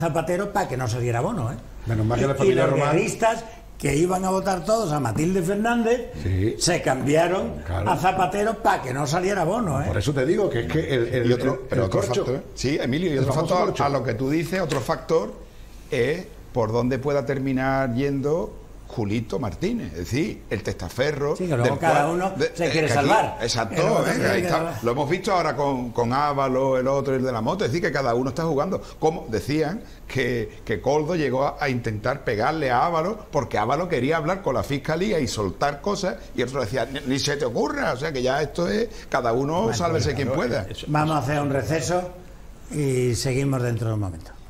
Zapatero para que no saliera Bono, ¿eh? Menos mal que la Y familia los Román... guerristas que iban a votar todos a Matilde Fernández, Sí. se cambiaron Claro. a Zapatero para que no saliera Bono, ¿eh? Por eso te digo que es que Y otro, pero otro corcho... factor, sí, Emilio, y otro famoso factor, corcho. a lo que tú dices, otro factor es por dónde pueda terminar yendo Julito Martínez, es decir, el testaferro. Sí, que luego cada uno se quiere salvar. Exacto, ahí está. Lo hemos visto ahora con Ávalo, el otro, el de la moto, es decir, que cada uno está jugando. Como decían que Coldo llegó a intentar pegarle a Ávalo porque Ávalo quería hablar con la fiscalía y soltar cosas, y el otro decía, ni se te ocurra, o sea que ya esto es, cada uno sálvese quien pueda. Vamos a hacer un receso y seguimos dentro de un momento.